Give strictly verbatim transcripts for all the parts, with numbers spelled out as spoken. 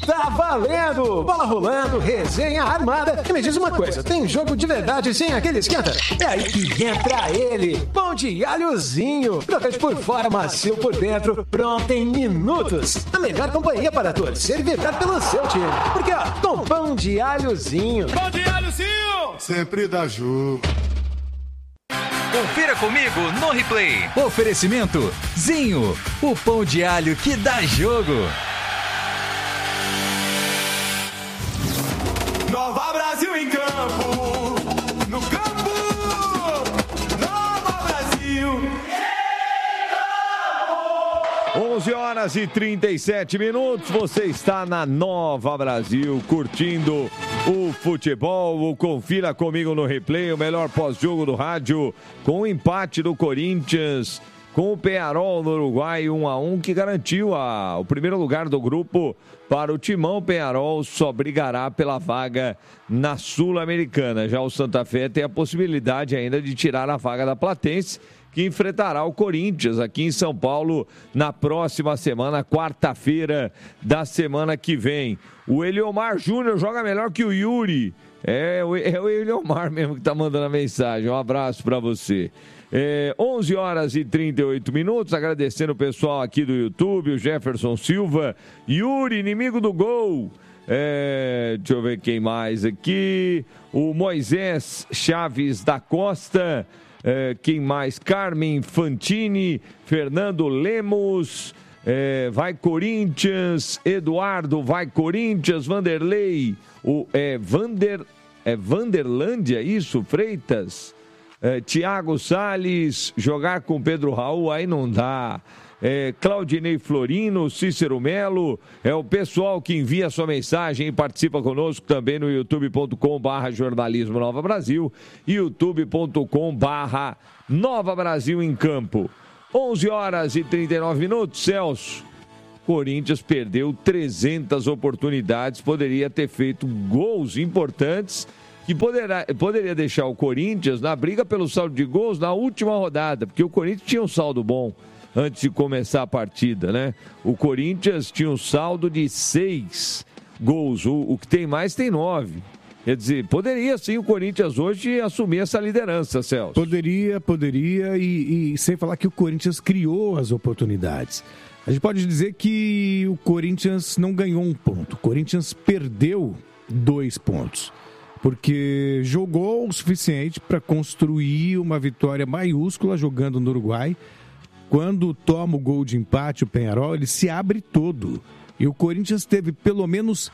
Tá valendo! Bola rolando, resenha armada. E me diz uma coisa, tem jogo de verdade sem aquele esquenta? É aí que entra ele, pão de alhozinho. Crocante por fora, macio por dentro, pronto em minutos. A melhor companhia para torcer e vibrar pelo seu time. Porque, ó, com pão de alhozinho. Pão de alhozinho! Sempre dá jogo. Confira comigo no replay. Oferecimento Zinho, o pão de alho que dá jogo. Nova Brasil em campo, no campo, Nova Brasil. onze horas e trinta e sete minutos, você está na Nova Brasil, curtindo o futebol. Confira comigo no replay, o melhor pós-jogo do rádio, com o empate do Corinthians com o Peñarol no Uruguai, um a um, que garantiu a, o primeiro lugar do grupo para o Timão. Peñarol só brigará pela vaga na Sul-Americana. Já o Santa Fé tem a possibilidade ainda de tirar a vaga da Platense, que enfrentará o Corinthians aqui em São Paulo na próxima semana, quarta-feira da semana que vem. O Eliomar Júnior joga melhor que o Yuri. É, é o Eliomar mesmo que está mandando a mensagem. Um abraço para você. É, onze horas e trinta e oito minutos, agradecendo o pessoal aqui do YouTube, o Jefferson Silva, Yuri, inimigo do gol. É, deixa eu ver quem mais aqui. O Moisés Chaves da Costa. É, quem mais? Carmen Fantini, Fernando Lemos, é, vai Corinthians, Eduardo, vai Corinthians, Vanderlei, o, é, Vander, é Vanderlândia, isso, Freitas, é, Tiago Salles, jogar com Pedro Raul, aí não dá. É, Claudinei Florino, Cícero Melo, é o pessoal que envia sua mensagem e participa conosco também no youtube ponto com barra jornalismo Nova Brasil, youtube ponto com barra Nova Brasil em Campo. onze horas e trinta e nove minutos, Celso. Corinthians perdeu trezentas oportunidades, poderia ter feito gols importantes que poderá, poderia deixar o Corinthians na briga pelo saldo de gols na última rodada, porque o Corinthians tinha um saldo bom antes de começar a partida, né? O Corinthians tinha um saldo de seis gols, o, o que tem mais tem nove. Quer dizer, poderia sim o Corinthians hoje assumir essa liderança, Celso. Poderia, poderia, e, e sem falar que o Corinthians criou as oportunidades. A gente pode dizer que o Corinthians não ganhou um ponto, o Corinthians perdeu dois pontos, porque jogou o suficiente para construir uma vitória maiúscula jogando no Uruguai. Quando toma o gol de empate, o Peñarol, ele se abre todo. E o Corinthians teve pelo menos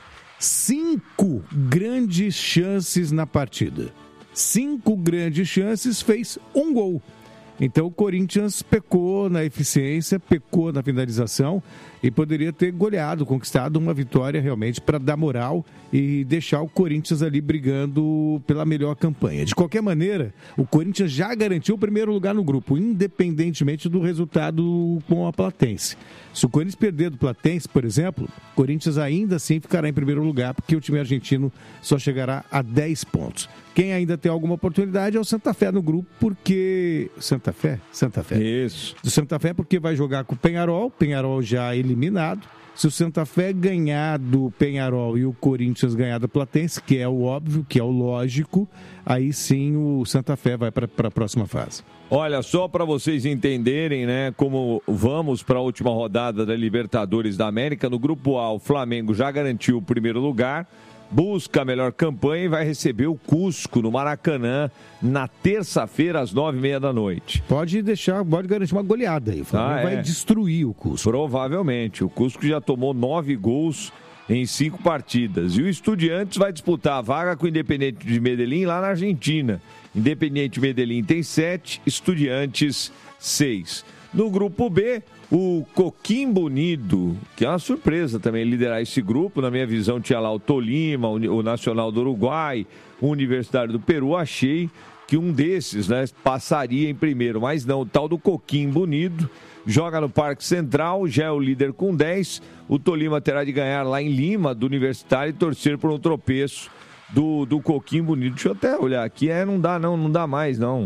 cinco grandes chances na partida. Cinco grandes chances, fez um gol. Então o Corinthians pecou na eficiência, pecou na finalização e poderia ter goleado, conquistado uma vitória realmente para dar moral e deixar o Corinthians ali brigando pela melhor campanha. De qualquer maneira, o Corinthians já garantiu o primeiro lugar no grupo, independentemente do resultado com a Platense. Se o Corinthians perder do Platense, por exemplo, o Corinthians ainda assim ficará em primeiro lugar, porque o time argentino só chegará a dez pontos. Quem ainda tem alguma oportunidade é o Santa Fé no grupo, porque... Santa Fé? Santa Fé. Isso. Do Santa Fé, porque vai jogar com o Peñarol, Peñarol já eliminado. Se o Santa Fé ganhar do Peñarol e o Corinthians ganhar da Platense, que é o óbvio, que é o lógico, aí sim o Santa Fé vai para a próxima fase. Olha, só para vocês entenderem, né, como vamos para a última rodada da Libertadores da América, no Grupo A, o Flamengo já garantiu o primeiro lugar, busca a melhor campanha e vai receber o Cusco no Maracanã na terça-feira às nove e meia da noite. Pode deixar, pode garantir uma goleada aí. O Flamengo ah, é. vai destruir o Cusco. Provavelmente. O Cusco já tomou nove gols em cinco partidas. E o Estudiantes vai disputar a vaga com o Independiente de Medellín lá na Argentina. Independiente de Medellín tem sete, Estudiantes seis. No grupo B, o Coquimbo Unido, que é uma surpresa também liderar esse grupo. Na minha visão, tinha lá o Tolima, o Nacional do Uruguai, o Universitário do Peru. Achei que um desses, né, passaria em primeiro, mas não. O tal do Coquimbo Unido joga no Parque Central, já é o líder com dez. O Tolima terá de ganhar lá em Lima, do Universitário, e torcer por um tropeço do, do Coquimbo Unido. Deixa eu até olhar aqui. É, não dá não, não dá mais não.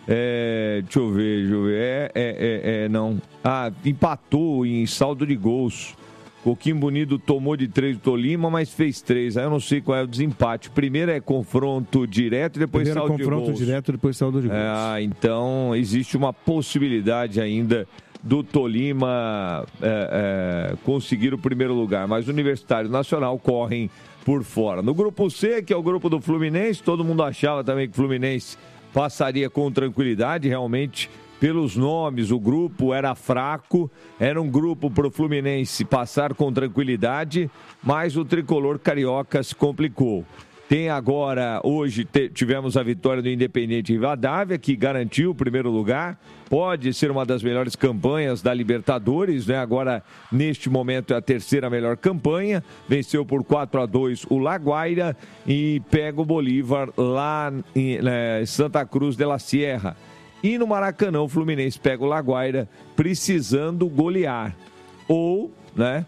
É, deixa eu ver, deixa eu ver. É, é, é, é, não. Ah, empatou em saldo de gols Coquimbo Unido tomou de três do Tolima, mas fez três. Aí eu não sei qual é o desempate. Primeiro é confronto direto e depois Primeiro saldo de gols. confronto direto, depois saldo de gols. É, então, existe uma possibilidade ainda do Tolima é, é, conseguir o primeiro lugar. Mas o Universitário Nacional correm por fora. No grupo C, que é o grupo do Fluminense, todo mundo achava também que o Fluminense passaria com tranquilidade, realmente... Pelos nomes, o grupo era fraco, era um grupo para o Fluminense passar com tranquilidade, mas o tricolor carioca se complicou. Tem agora, hoje tivemos a vitória do Independente Rivadavia, que garantiu o primeiro lugar, pode ser uma das melhores campanhas da Libertadores, né? Agora, neste momento, é a terceira melhor campanha, venceu por quatro a dois o Laguaira e pega o Bolívar lá em né, Santa Cruz de la Sierra. E no Maracanã, o Fluminense pega o Laguaira precisando golear. Ou, né,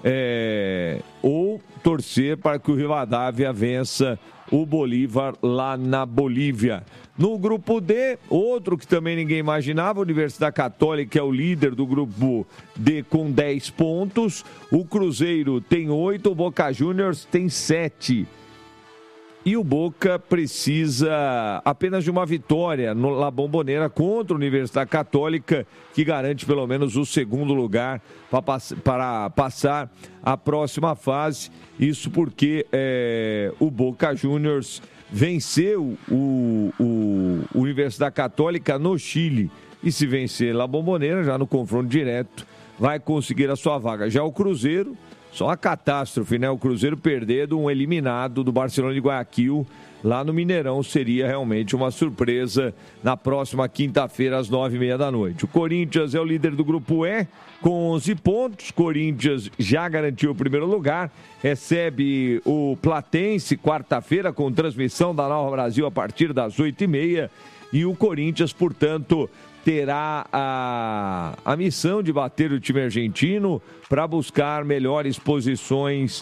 é, ou torcer para que o Rivadavia vença o Bolívar lá na Bolívia. No grupo D, outro que também ninguém imaginava, a Universidade Católica é o líder do grupo D com dez pontos. O Cruzeiro tem oito, o Boca Juniors tem sete. E o Boca precisa apenas de uma vitória no La Bombonera contra a Universidade Católica, que garante pelo menos o segundo lugar para passar a próxima fase. Isso porque é, o Boca Juniors venceu o, o Universidade Católica no Chile. E se vencer La Bombonera, já no confronto direto, vai conseguir a sua vaga. Já o Cruzeiro... Só uma catástrofe, né? O Cruzeiro perder de um eliminado do Barcelona de Guayaquil lá no Mineirão seria realmente uma surpresa na próxima quinta-feira às nove e meia da noite. O Corinthians é o líder do grupo E com onze pontos. Corinthians já garantiu o primeiro lugar. Recebe o Platense quarta-feira com transmissão da Nova Brasil a partir das oito e meia. E o Corinthians, portanto... terá a, a missão de bater o time argentino para buscar melhores posições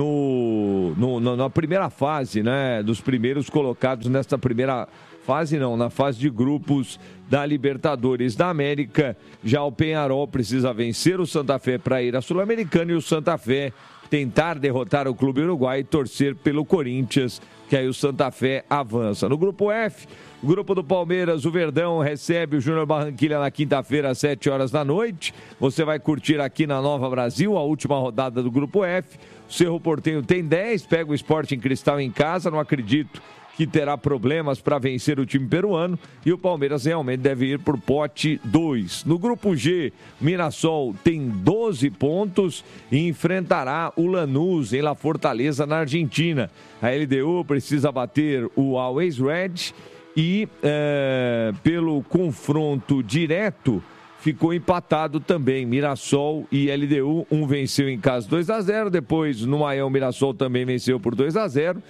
no, no, no, na primeira fase, né? Dos primeiros colocados nesta primeira fase, não, na fase de grupos da Libertadores da América. Já o Peñarol precisa vencer o Santa Fé para ir à Sul-Americana e o Santa Fé tentar derrotar o Clube Uruguai e torcer pelo Corinthians, que aí o Santa Fé avança. No grupo F, o grupo do Palmeiras, o Verdão recebe o Júnior Barranquilla na quinta-feira às sete horas da noite. Você vai curtir aqui na Nova Brasil a última rodada do grupo F. O Cerro Porteño tem dez, pega o Sporting Cristal em casa, não acredito que terá problemas para vencer o time peruano, e o Palmeiras realmente deve ir por pote dois. No grupo G, Mirassol tem doze pontos e enfrentará o Lanús em La Fortaleza, na Argentina. A L D U precisa bater o Always Red e é, pelo confronto direto ficou empatado também, Mirassol e L D U. Um venceu em casa dois a zero, depois no Maião o Mirassol também venceu por dois a zero.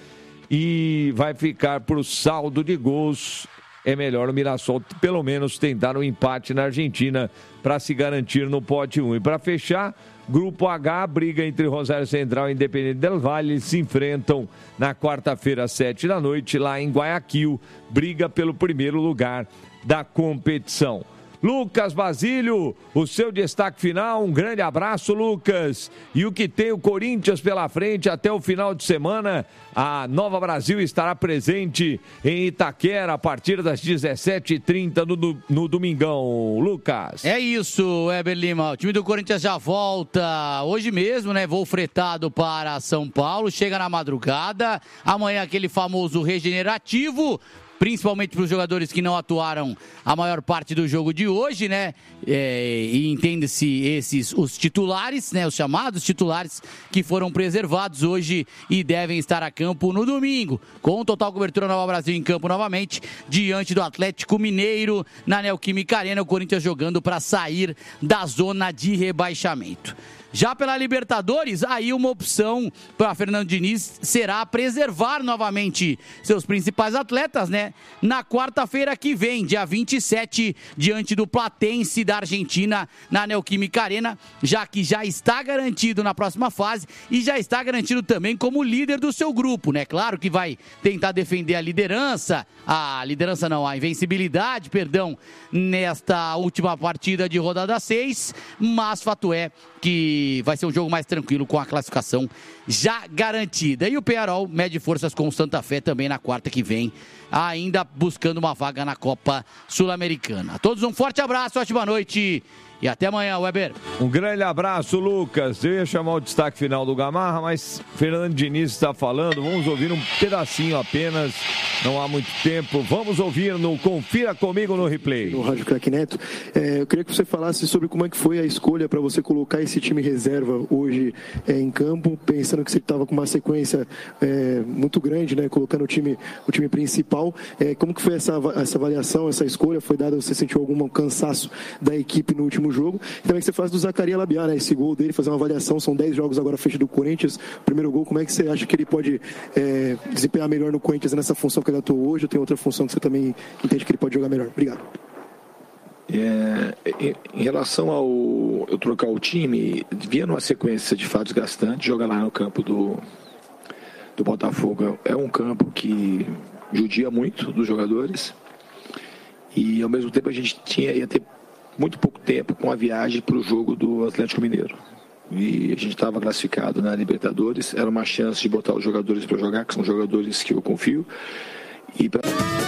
E vai ficar para o saldo de gols. É melhor o Mirassol pelo menos tentar um empate na Argentina para se garantir no pote um. E para fechar, grupo H, briga entre Rosário Central e Independente del Valle. Eles se enfrentam na quarta-feira às sete da noite lá em Guayaquil. Briga pelo primeiro lugar da competição. Lucas Basílio, o seu destaque final, um grande abraço, Lucas. E o que tem o Corinthians pela frente até o final de semana, a Nova Brasil estará presente em Itaquera a partir das dezessete e trinta no, no domingão, Lucas. É isso, Heber Lima, o time do Corinthians já volta hoje mesmo, né, voo fretado para São Paulo, chega na madrugada, amanhã aquele famoso regenerativo, principalmente para os jogadores que não atuaram a maior parte do jogo de hoje, né? É, e entende-se esses, os titulares, né? Os chamados titulares que foram preservados hoje e devem estar a campo no domingo, com total cobertura Nova Brasil em campo novamente, diante do Atlético Mineiro, na Neoquímica Arena, o Corinthians jogando para sair da zona de rebaixamento. Já pela Libertadores, aí uma opção para Fernando Diniz será preservar novamente seus principais atletas, né? Na quarta-feira que vem, dia vinte e sete, diante do Platense da Argentina, na Neoquímica Arena, já que já está garantido na próxima fase e já está garantido também como líder do seu grupo, né? Claro que vai tentar defender a liderança, a liderança não, a invencibilidade, perdão, nesta última partida de rodada seis, mas fato é que e vai ser um jogo mais tranquilo com a classificação já garantida. E o Peñarol mede forças com o Santa Fé também na quarta que vem, ainda buscando uma vaga na Copa Sul-Americana. A todos um forte abraço, ótima noite e até amanhã, Weber. Um grande abraço, Lucas. Eu ia chamar o destaque final do Gamarra, mas Fernando Diniz está falando. Vamos ouvir um pedacinho apenas, não há muito tempo. Vamos ouvir no Confira Comigo no Replay. No Rádio Craque Neto, é, eu queria que você falasse sobre como é que foi a escolha para você colocar esse time reserva hoje é, em campo, pensando que você estava com uma sequência é, muito grande, né, colocando o time, o time principal. É, como que foi essa, essa avaliação, essa escolha? Foi dada, você sentiu algum cansaço da equipe no último jogo? E também que você faz do Zacarias Labiá, né, esse gol dele, fazer uma avaliação, são dez jogos agora feitos do Corinthians, primeiro gol, como é que você acha que ele pode é, desempenhar melhor no Corinthians nessa função que ele atuou hoje, ou tem outra função que você também entende que ele pode jogar melhor? Obrigado. É, em, em relação ao eu trocar o time, vinha numa sequência de fatos gastantes, jogar lá no campo do, do Botafogo é um campo que judia muito dos jogadores e ao mesmo tempo a gente tinha, ia ter muito pouco tempo com a viagem para o jogo do Atlético Mineiro. E a gente estava classificado na Libertadores, era uma chance de botar os jogadores para jogar, que são jogadores que eu confio. E pra...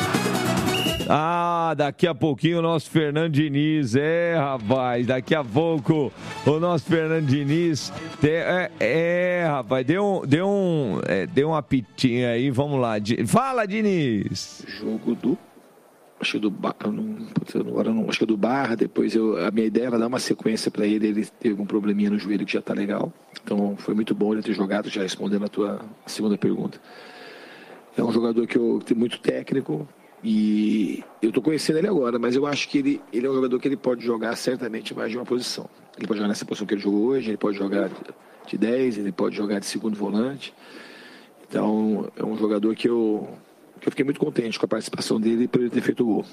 Ah, daqui a pouquinho o nosso Fernando Diniz, é rapaz, daqui a pouco o nosso Fernando Diniz, te, é, é rapaz, deu um, deu um, é, deu um apitinho aí, vamos lá, fala Diniz. Jogo do, acho que do Barra, agora não, acho que é do Barra, depois eu, a minha ideia era dar uma sequência para ele, ele teve um probleminha no joelho que já tá legal, então foi muito bom ele ter jogado, já respondendo a tua segunda pergunta. É um jogador que eu tenho muito técnico, e eu estou conhecendo ele agora, mas eu acho que ele, ele é um jogador que ele pode jogar certamente mais de uma posição. Ele pode jogar nessa posição que ele jogou hoje, ele pode jogar de dez, ele pode jogar de segundo volante. Então, é um jogador que eu, que eu fiquei muito contente com a participação dele por ele ter feito o gol.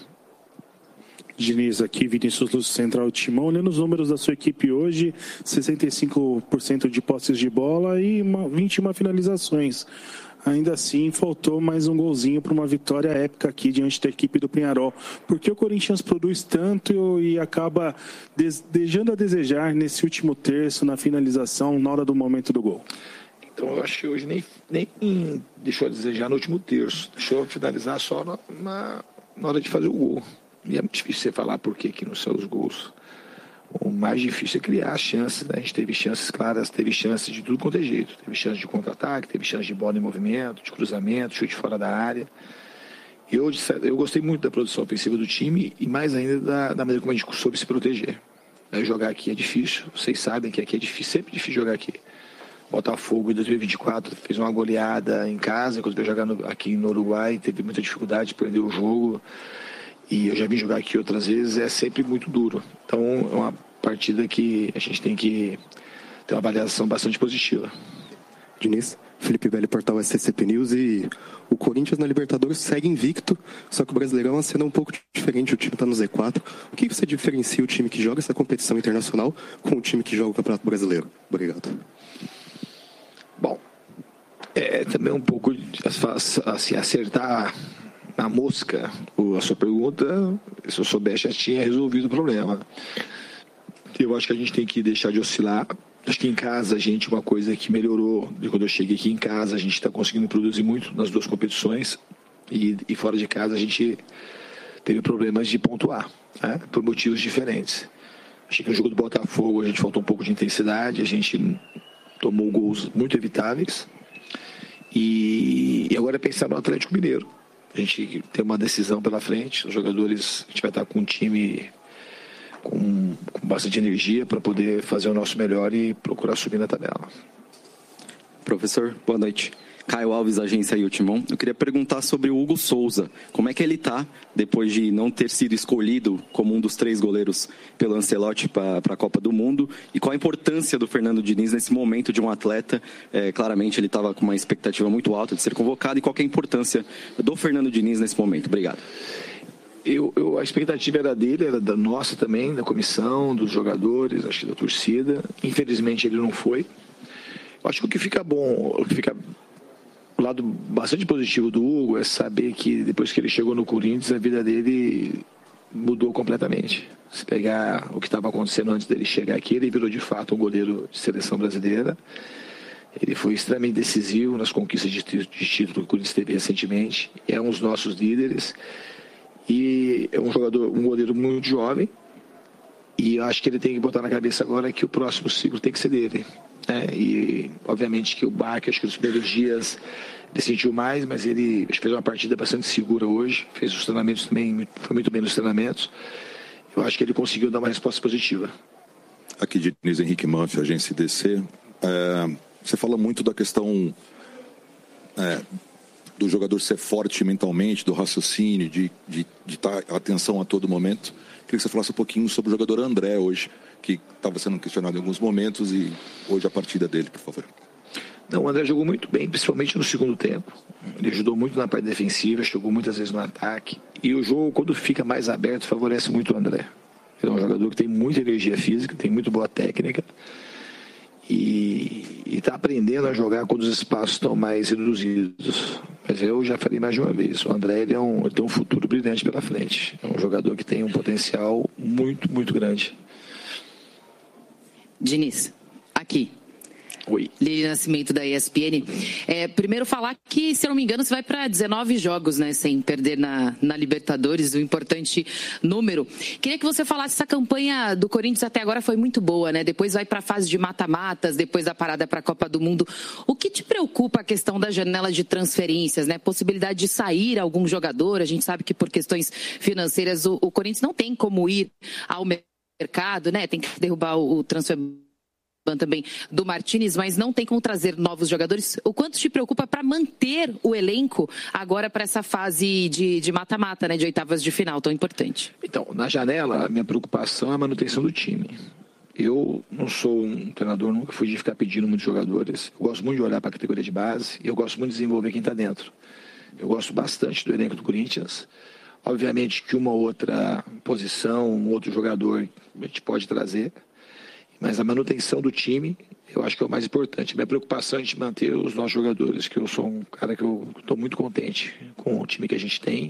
Diniz, aqui, Vinícius Lúcio, Central Timão. Olhando os números da sua equipe hoje, sessenta e cinco por cento de posses de bola e vinte e uma finalizações. Ainda assim, faltou mais um golzinho para uma vitória épica aqui diante da equipe do Peñarol. Por que o Corinthians produz tanto e acaba des- deixando a desejar nesse último terço, na finalização, na hora do momento do gol? Então, eu acho que hoje nem, nem deixou a desejar no último terço. Deixou finalizar só na, na, na hora de fazer o gol. E é muito difícil você falar por que não são os gols. O mais difícil é criar chances, né? A gente teve chances claras, teve chances de tudo quanto é jeito. Teve chance de contra-ataque, teve chance de bola em movimento, de cruzamento, chute fora da área. Eu, eu gostei muito da produção ofensiva do time e mais ainda da, da maneira como a gente soube se proteger. É, jogar aqui é difícil, vocês sabem que aqui é difícil, sempre difícil jogar aqui. Botafogo em dois mil e vinte e quatro fez uma goleada em casa, enquanto eu jogar no, aqui no Uruguai, teve muita dificuldade de perder o jogo. E eu já vim jogar aqui outras vezes, é sempre muito duro. Então é uma partida que a gente tem que ter uma avaliação bastante positiva. Diniz, Felipe Velho, portal S C P News. E o Corinthians na Libertadores segue invicto, só que o Brasileirão é uma cena um pouco diferente, o time está no Z quatro. O que você diferencia o time que joga essa competição internacional com o time que joga o Campeonato Brasileiro? Obrigado. Bom, é também um pouco assim, acertar na mosca a sua pergunta. Se eu soubesse, já tinha resolvido o problema. Eu acho que a gente tem que deixar de oscilar. Acho que em casa, a gente, uma coisa que melhorou de quando eu cheguei aqui em casa, a gente está conseguindo produzir muito nas duas competições, e, e fora de casa a gente teve problemas de pontuar, né? Por motivos diferentes. Achei que no jogo do Botafogo a gente faltou um pouco de intensidade, a gente tomou gols muito evitáveis, e, e agora é pensar no Atlético Mineiro. A gente tem uma decisão pela frente, os jogadores, a gente vai estar com um time com, com bastante energia para poder fazer o nosso melhor e procurar subir na tabela. Professor, boa noite. Caio Alves, agência Timão. Eu queria perguntar sobre o Hugo Souza. Como é que ele está depois de não ter sido escolhido como um dos três goleiros pelo Ancelotti para a Copa do Mundo? E qual a importância do Fernando Diniz nesse momento de um atleta? É, claramente ele estava com uma expectativa muito alta de ser convocado. E qual que é a importância do Fernando Diniz nesse momento? Obrigado. Eu, eu, a expectativa era dele, era da nossa também, da comissão, dos jogadores, acho que da torcida. Infelizmente ele não foi. Eu acho que o que fica bom, o que fica... O lado bastante positivo do Hugo é saber que depois que ele chegou no Corinthians, a vida dele mudou completamente. Se pegar o que estava acontecendo antes dele chegar aqui, ele virou de fato um goleiro de seleção brasileira. Ele foi extremamente decisivo nas conquistas de título que o Corinthians teve recentemente. É um dos nossos líderes. E é um jogador, um goleiro muito jovem. E eu acho que ele tem que botar na cabeça agora que o próximo ciclo tem que ser dele. Né? E, obviamente, que o Bach, acho que nos primeiros dias ele sentiu mais, mas ele fez uma partida bastante segura hoje. Fez os treinamentos também, foi muito bem nos treinamentos. Eu acho que ele conseguiu dar uma resposta positiva. Aqui de Diniz Henrique Manfio, agência D C. É, você fala muito da questão é, do jogador ser forte mentalmente, do raciocínio, de de, de estar atenção a todo momento. Queria que você falasse um pouquinho sobre o jogador André hoje, que estava sendo questionado em alguns momentos, e hoje a partida dele, por favor. Não, o André jogou muito bem, principalmente no segundo tempo. Ele ajudou muito na parte defensiva, chegou muitas vezes no ataque. E o jogo, quando fica mais aberto, favorece muito o André. Ele é um jogador que tem muita energia física, tem muito boa técnica. E está aprendendo a jogar quando os espaços estão mais reduzidos. Mas eu já falei mais de uma vez, o André ele é um, ele tem um futuro brilhante pela frente. É um jogador que tem um potencial muito, muito grande. Diniz, aqui. Oi. Lili Nascimento, da E S P N. É, primeiro falar que, se eu não me engano, você vai para dezenove jogos, né, sem perder na, na Libertadores, um importante número. Queria que você falasse, essa campanha do Corinthians até agora foi muito boa, né? Depois vai para a fase de mata-matas, depois da parada para a Copa do Mundo. O que te preocupa a questão da janela de transferências, né? Possibilidade de sair algum jogador? A gente sabe que por questões financeiras o, o Corinthians não tem como ir ao mercado, né? Tem que derrubar o, o transfer também do Martínez, mas não tem como trazer novos jogadores. O quanto te preocupa para manter o elenco agora para essa fase de, de mata-mata, né, de oitavas de final tão importante? Então, na janela, a minha preocupação é a manutenção do time. Eu não sou um treinador, nunca fui de ficar pedindo muitos jogadores. Eu gosto muito de olhar para a categoria de base e eu gosto muito de desenvolver quem está dentro. Eu gosto bastante do elenco do Corinthians. Obviamente que uma outra posição, um outro jogador a gente pode trazer. Mas a manutenção do time, eu acho que é o mais importante. Minha preocupação é de manter os nossos jogadores, que eu sou um cara que eu estou muito contente com o time que a gente tem.